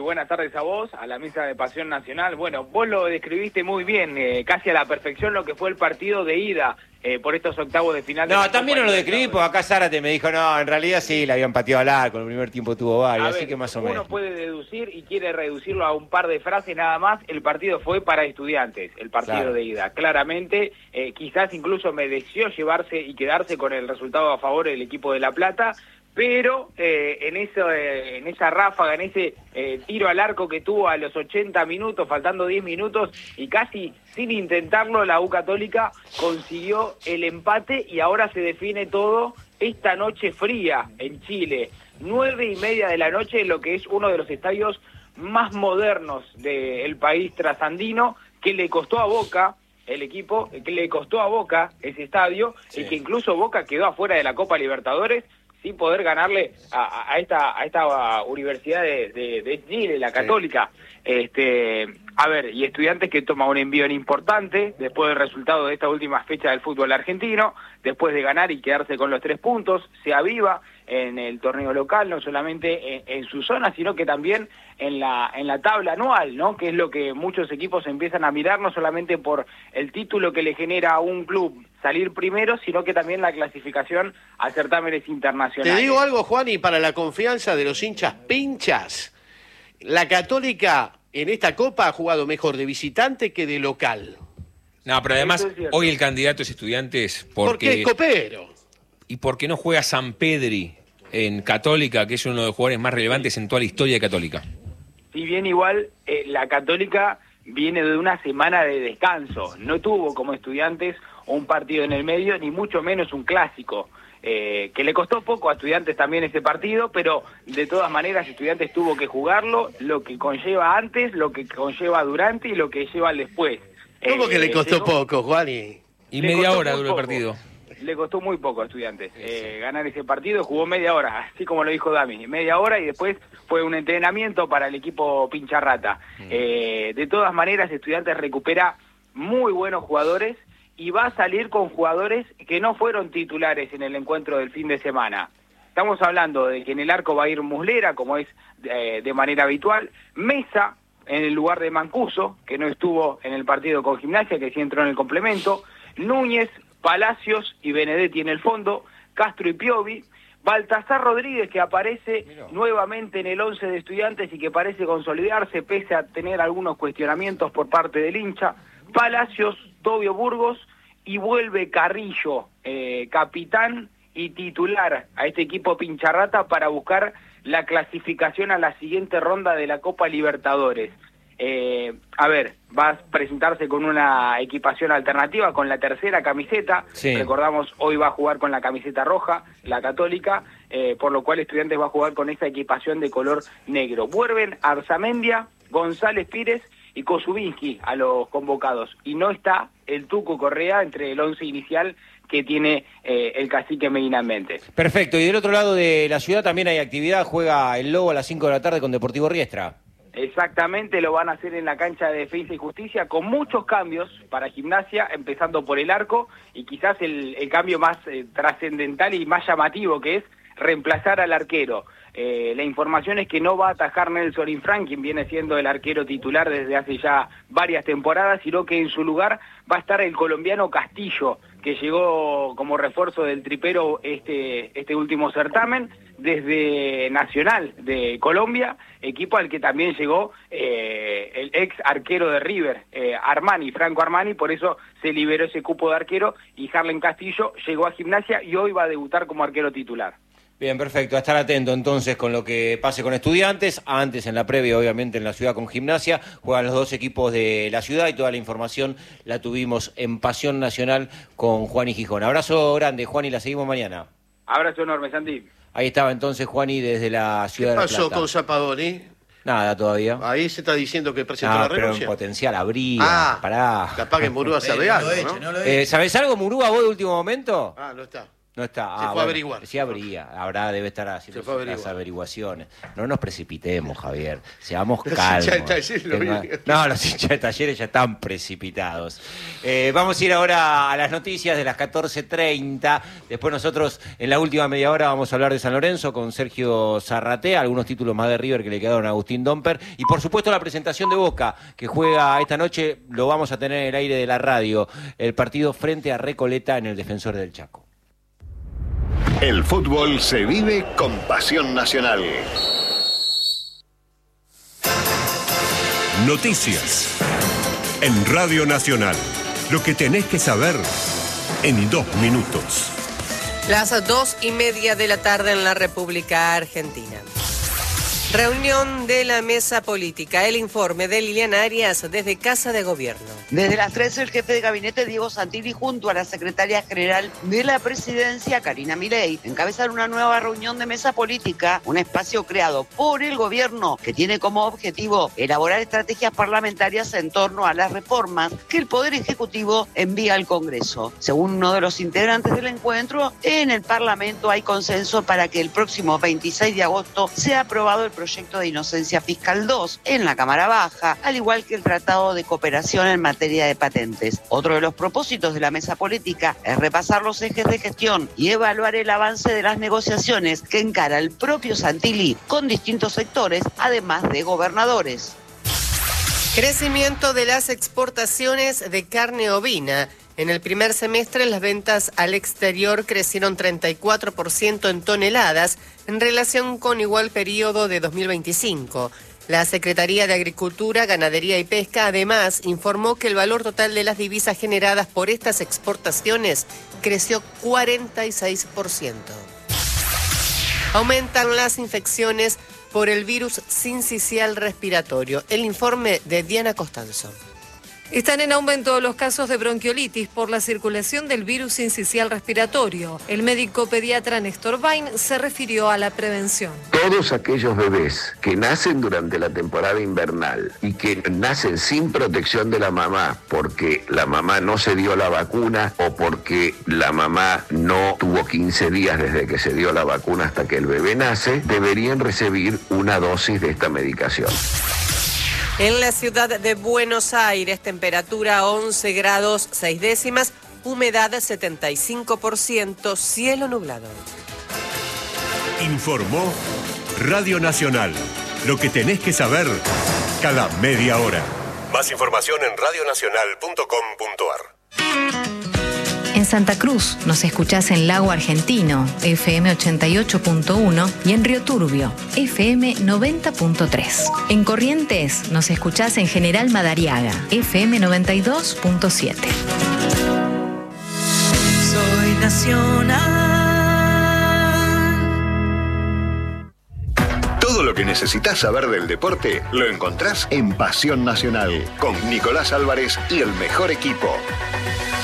Buenas tardes a vos, a la mesa de Pasión Nacional. Bueno, vos lo describiste muy bien, casi a la perfección lo que fue el partido de ida por estos octavos de final. No, también no lo describí, porque acá Zárate me dijo, no, en realidad sí, le habían pateado al arco, el primer tiempo tuvo varios, así que más o menos. Uno puede deducir y quiere reducirlo a un par de frases nada más. El partido fue para Estudiantes, el partido de ida. Claramente, quizás incluso mereció llevarse y quedarse con el resultado a favor del equipo de La Plata, pero en esa ráfaga, en ese tiro al arco que tuvo a los 80 minutos, faltando 10 minutos, y casi sin intentarlo, la U Católica consiguió el empate y ahora se define todo esta noche fría en Chile. 9:30 de la noche, en lo que es uno de los estadios más modernos del país trasandino, que le costó a Boca, el equipo, que le costó a Boca ese estadio, y que incluso Boca quedó afuera de la Copa Libertadores, sin poder ganarle a esta universidad de Chile, la Católica. A ver, y Estudiantes que toma un envión importante después del resultado de esta última fecha del fútbol argentino, después de ganar y quedarse con los 3 puntos, se aviva en el torneo local, no solamente en su zona, sino que también en la tabla anual, ¿no? Que es lo que muchos equipos empiezan a mirar, no solamente por el título que le genera a un club salir primero, sino que también la clasificación a certámenes internacionales. Te digo algo, Juan, y para la confianza de los hinchas pinchas, la Católica en esta Copa ha jugado mejor de visitante que de local. No, pero además, hoy el candidato es Estudiantes porque es copero. Y porque no juega Sampedri en Católica, que es uno de los jugadores más relevantes en toda la historia de Católica. Si bien igual la Católica viene de una semana de descanso, no tuvo como Estudiantes un partido en el medio, ni mucho menos un clásico, que le costó poco a Estudiantes también ese partido, pero de todas maneras Estudiantes tuvo que jugarlo, lo que conlleva antes, lo que conlleva durante y lo que lleva después. ¿Cómo que le costó poco, Juan? Y media hora duró el partido. Le costó muy poco a Estudiantes ganar ese partido, jugó media hora, así como lo dijo Dami, media hora, y después fue un entrenamiento para el equipo Pincharrata. De todas maneras, Estudiantes recupera muy buenos jugadores y va a salir con jugadores que no fueron titulares en el encuentro del fin de semana. Estamos hablando de que en el arco va a ir Muslera, como es de manera habitual, Mesa en el lugar de Mancuso, que no estuvo en el partido con Gimnasia, que sí entró en el complemento, Núñez, Palacios y Benedetti en el fondo, Castro y Piovi, Baltasar Rodríguez, que aparece nuevamente en el 11 de Estudiantes y que parece consolidarse pese a tener algunos cuestionamientos por parte del hincha, Palacios, Tobio Burgos, y vuelve Carrillo, capitán y titular a este equipo Pincharrata para buscar la clasificación a la siguiente ronda de la Copa Libertadores. A ver, va a presentarse con una equipación alternativa, con la tercera camiseta. Sí. Recordamos, hoy va a jugar con la camiseta roja, la Católica, por lo cual Estudiantes va a jugar con esa equipación de color negro. Vuelven Arzamendia, González Pires y Kosubinski a los convocados. Y no está el Tuco Correa entre el 11 inicial que tiene el cacique Medina en mente. Perfecto, y del otro lado de la ciudad también hay actividad, juega el Lobo a las 5 de la tarde con Deportivo Riestra. Exactamente, lo van a hacer en la cancha de Defensa y Justicia, con muchos cambios para Gimnasia, empezando por el arco, y quizás el cambio más trascendental y más llamativo, que es reemplazar al arquero. La información es que no va a atajar Nelson Infran, quien viene siendo el arquero titular desde hace ya varias temporadas, sino que en su lugar va a estar el colombiano Castillo, que llegó como refuerzo del tripero este último certamen desde Nacional de Colombia, equipo al que también llegó el ex arquero de River, Armani, Franco Armani, por eso se liberó ese cupo de arquero, y Harlen Castillo llegó a Gimnasia y hoy va a debutar como arquero titular. Bien, perfecto. A estar atento entonces con lo que pase con Estudiantes. Antes, en la previa, obviamente, en la ciudad con Gimnasia. Juegan los dos equipos de la ciudad y toda la información la tuvimos en Pasión Nacional con Juani Gijón. Abrazo grande, Juani, la seguimos mañana. Abrazo enorme, Santi. Ahí estaba entonces Juani desde la ciudad de La Plata. ¿Qué pasó con Zapadoni? Nada todavía. Ahí se está diciendo que presentó la renuncia. Pero en potencial habría. Pará. Capaz que Murúa sabe algo, ¿no? ¿Sabés algo, Murúa, vos de último momento? No está. No está. Se fue a averiguar. Sí debe estar haciendo las averiguaciones. No nos precipitemos, Javier. Seamos calmos. Los hinchas de Talleres los hinchas de Talleres ya están precipitados. Vamos a ir ahora a las noticias de las 14:30. Después nosotros, en la última media hora, vamos a hablar de San Lorenzo con Sergio Zarratea, algunos títulos más de River que le quedaron a Agustín Domper. Y por supuesto la presentación de Boca, que juega esta noche, lo vamos a tener en el aire de la radio. El partido frente a Recoleta en el Defensor del Chaco. El fútbol se vive con pasión nacional. Noticias en Radio Nacional. Lo que tenés que saber en 2 minutos. Las 2:30 de la tarde en la República Argentina. Reunión de la mesa política. El informe de Liliana Arias desde Casa de Gobierno. Desde las 13, el jefe de gabinete Diego Santilli junto a la secretaria general de la presidencia, Karina Milei, encabezaron una nueva reunión de mesa política, un espacio creado por el gobierno que tiene como objetivo elaborar estrategias parlamentarias en torno a las reformas que el Poder Ejecutivo envía al Congreso. Según uno de los integrantes del encuentro, en el Parlamento hay consenso para que el próximo 26 de agosto sea aprobado el proyecto de Inocencia Fiscal 2 en la Cámara Baja, al igual que el Tratado de Cooperación en materia de patentes. Otro de los propósitos de la mesa política es repasar los ejes de gestión y evaluar el avance de las negociaciones que encara el propio Santilli con distintos sectores, además de gobernadores. Crecimiento de las exportaciones de carne ovina. En el primer semestre, las ventas al exterior crecieron 34% en toneladas en relación con igual periodo de 2025. La Secretaría de Agricultura, Ganadería y Pesca, además, informó que el valor total de las divisas generadas por estas exportaciones creció 46%. Aumentan las infecciones por el virus sincicial respiratorio. El informe de Diana Costanzo. Están en aumento los casos de bronquiolitis por la circulación del virus sincicial respiratorio. El médico pediatra Néstor Bain se refirió a la prevención. Todos aquellos bebés que nacen durante la temporada invernal y que nacen sin protección de la mamá porque la mamá no se dio la vacuna o porque la mamá no tuvo 15 días desde que se dio la vacuna hasta que el bebé nace, deberían recibir una dosis de esta medicación. En la ciudad de Buenos Aires, temperatura 11 grados 6 décimas, humedad 75%, cielo nublado. Informó Radio Nacional. Lo que tenés que saber cada media hora. Más información en radionacional.com.ar. En Santa Cruz nos escuchás en Lago Argentino, FM 88.1 y en Río Turbio, FM 90.3. En Corrientes nos escuchás en General Madariaga, FM 92.7. Soy nacional. Todo lo que necesitas saber del deporte lo encontrás en Pasión Nacional con Nicolás Álvarez y el mejor equipo.